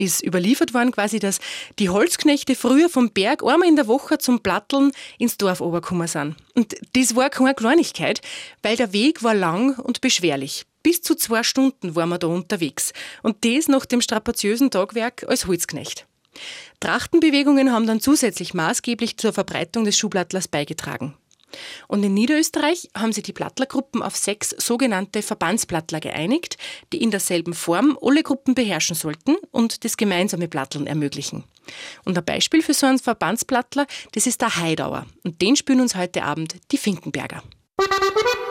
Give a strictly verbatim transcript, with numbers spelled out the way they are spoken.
ist überliefert worden quasi, dass die Holzknechte früher vom Berg einmal in der Woche zum Platteln ins Dorf runtergekommen sind. Und das war keine Kleinigkeit, weil der Weg war lang und beschwerlich. Bis zu zwei Stunden waren wir da unterwegs. Und das nach dem strapaziösen Tagwerk als Holzknecht. Trachtenbewegungen haben dann zusätzlich maßgeblich zur Verbreitung des Schuhplattlers beigetragen. Und in Niederösterreich haben sich die Plattlergruppen auf sechs sogenannte Verbandsplattler geeinigt, die in derselben Form alle Gruppen beherrschen sollten und das gemeinsame Platteln ermöglichen. Und ein Beispiel für so einen Verbandsplattler, das ist der Haidauer. Und den spielen uns heute Abend die Finkenberger.